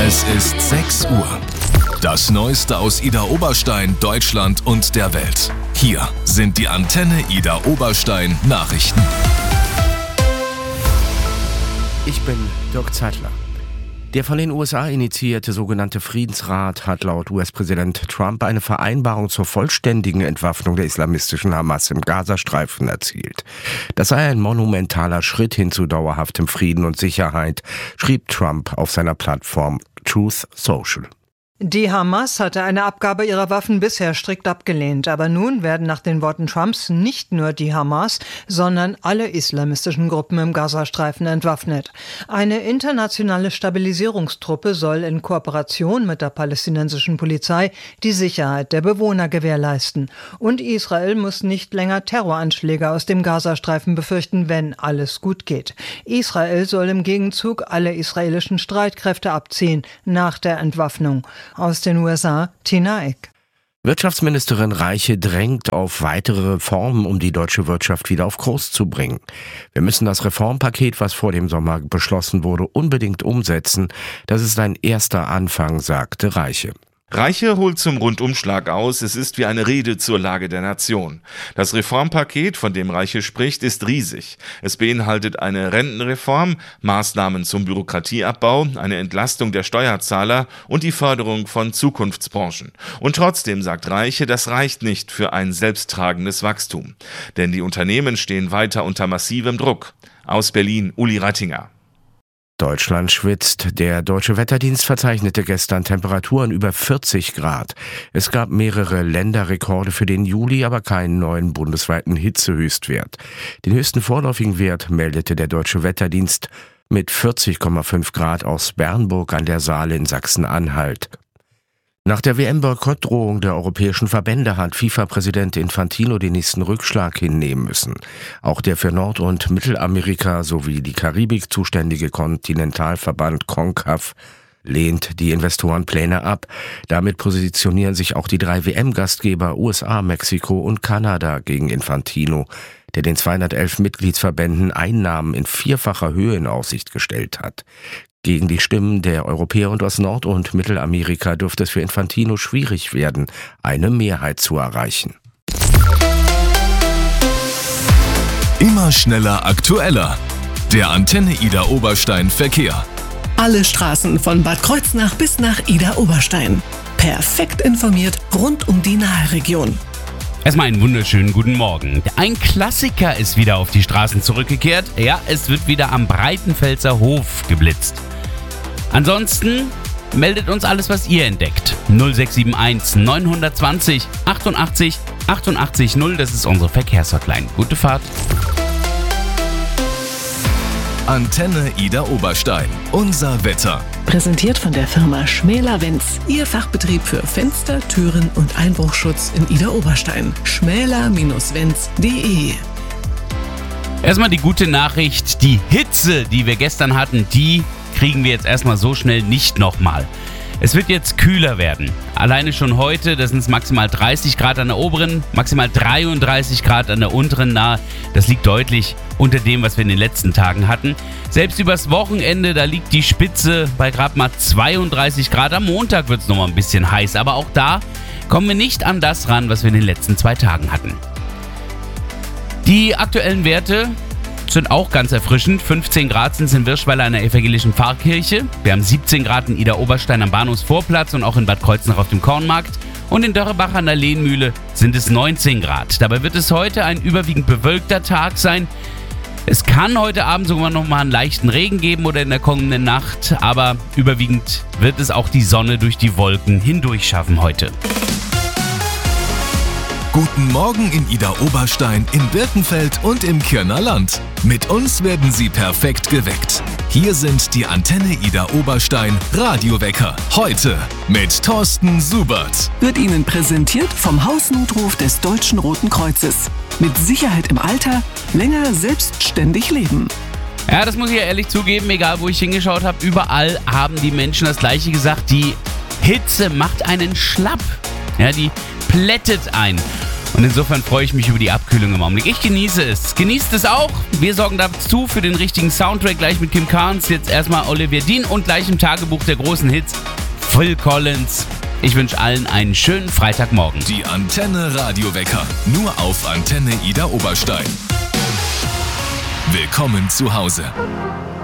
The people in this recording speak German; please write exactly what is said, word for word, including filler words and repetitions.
Es ist sechs Uhr. Das Neueste aus Ida Oberstein, Deutschland und der Welt. Hier sind die Antenne Ida Oberstein Nachrichten. Ich bin Dirk Zeitler. Der von den U S A initiierte sogenannte Friedensrat hat laut U S-Präsident Trump eine Vereinbarung zur vollständigen Entwaffnung der islamistischen Hamas im Gazastreifen erzielt. Das sei ein monumentaler Schritt hin zu dauerhaftem Frieden und Sicherheit, schrieb Trump auf seiner Plattform Truth Social. Die Hamas hatte eine Abgabe ihrer Waffen bisher strikt abgelehnt, aber nun werden nach den Worten Trumps nicht nur die Hamas, sondern alle islamistischen Gruppen im Gazastreifen entwaffnet. Eine internationale Stabilisierungstruppe soll in Kooperation mit der palästinensischen Polizei die Sicherheit der Bewohner gewährleisten. Und Israel muss nicht länger Terroranschläge aus dem Gazastreifen befürchten, wenn alles gut geht. Israel soll im Gegenzug alle israelischen Streitkräfte abziehen nach der Entwaffnung. Aus den U S A, Tina Eck. Wirtschaftsministerin Reiche drängt auf weitere Reformen, um die deutsche Wirtschaft wieder auf Kurs zu bringen. Wir müssen das Reformpaket, was vor dem Sommer beschlossen wurde, unbedingt umsetzen. Das ist ein erster Anfang, sagte Reiche. Reiche holt zum Rundumschlag aus, es ist wie eine Rede zur Lage der Nation. Das Reformpaket, von dem Reiche spricht, ist riesig. Es beinhaltet eine Rentenreform, Maßnahmen zum Bürokratieabbau, eine Entlastung der Steuerzahler und die Förderung von Zukunftsbranchen. Und trotzdem sagt Reiche, das reicht nicht für ein selbsttragendes Wachstum. Denn die Unternehmen stehen weiter unter massivem Druck. Aus Berlin, Uli Rattinger. Deutschland schwitzt. Der Deutsche Wetterdienst verzeichnete gestern Temperaturen über vierzig Grad. Es gab mehrere Länderrekorde für den Juli, aber keinen neuen bundesweiten Hitzehöchstwert. Den höchsten vorläufigen Wert meldete der Deutsche Wetterdienst mit vierzig Komma fünf Grad aus Bernburg an der Saale in Sachsen-Anhalt. Nach der W M-Boykottdrohung der europäischen Verbände hat FIFA-Präsident Infantino den nächsten Rückschlag hinnehmen müssen. Auch der für Nord- und Mittelamerika sowie die Karibik zuständige Kontinentalverband CONCACAF lehnt die Investorenpläne ab. Damit positionieren sich auch die drei W M-Gastgeber U S A, Mexiko und Kanada gegen Infantino, der den zweihundertelf Mitgliedsverbänden Einnahmen in vierfacher Höhe in Aussicht gestellt hat. Gegen die Stimmen der Europäer und aus Nord- und Mittelamerika dürfte es für Infantino schwierig werden, eine Mehrheit zu erreichen. Immer schneller, aktueller. Der Antenne Ida Oberstein Verkehr. Alle Straßen von Bad Kreuznach bis nach Ida Oberstein. Perfekt informiert rund um die Naheregion. Erstmal einen wunderschönen guten Morgen. Ein Klassiker ist wieder auf die Straßen zurückgekehrt. Ja, es wird wieder am Breitenfelser Hof geblitzt. Ansonsten meldet uns alles, was ihr entdeckt. null sechs sieben eins neun zwei null achtundachtzig achtundachtzig null, das ist unsere Verkehrshotline. Gute Fahrt. Antenne Ida Oberstein. Unser Wetter. Präsentiert von der Firma Schmäler-Wenz. Ihr Fachbetrieb für Fenster, Türen und Einbruchschutz in Ida Oberstein. schmäler Bindestrich wenz punkt de. Erstmal die gute Nachricht. Die Hitze, die wir gestern hatten, die kriegen wir jetzt erstmal so schnell nicht nochmal. Es wird jetzt kühler werden. Alleine schon heute, das sind maximal dreißig Grad an der oberen, maximal dreiunddreißig Grad an der unteren nahe. Das liegt deutlich unter dem, was wir in den letzten Tagen hatten. Selbst übers Wochenende, da liegt die Spitze bei gerade mal zweiunddreißig Grad. Am Montag wird es nochmal ein bisschen heiß, aber auch da kommen wir nicht an das ran, was wir in den letzten zwei Tagen hatten. Die aktuellen Werte sind auch ganz erfrischend. fünfzehn Grad sind es in Wirschweiler an der evangelischen Pfarrkirche. Wir haben siebzehn Grad in Ida Oberstein am Bahnhofsvorplatz und auch in Bad Kreuznach auf dem Kornmarkt. Und in Dörrebach an der Lehnmühle sind es neunzehn Grad. Dabei wird es heute ein überwiegend bewölkter Tag sein. Es kann heute Abend sogar noch mal einen leichten Regen geben oder in der kommenden Nacht. Aber überwiegend wird es auch die Sonne durch die Wolken hindurch schaffen heute. Guten Morgen in Ida Oberstein, in Birkenfeld und im Kirner Land. Mit uns werden Sie perfekt geweckt. Hier sind die Antenne Ida Oberstein Radiowecker. Heute mit Thorsten Subert. Wird Ihnen präsentiert vom Hausnotruf des Deutschen Roten Kreuzes. Mit Sicherheit im Alter, länger selbstständig leben. Ja, das muss ich ja ehrlich zugeben, egal wo ich hingeschaut habe, überall haben die Menschen das Gleiche gesagt. Die Hitze macht einen schlapp. Ja, die plättet ein. Und insofern freue ich mich über die Abkühlung im Augenblick. Ich genieße es. Genießt es auch. Wir sorgen dazu für den richtigen Soundtrack gleich mit Kim Carnes. Jetzt erstmal Olivier Dean und gleich im Tagebuch der großen Hits Phil Collins. Ich wünsche allen einen schönen Freitagmorgen. Die Antenne Radiowecker. Nur auf Antenne Ida Oberstein. Willkommen zu Hause.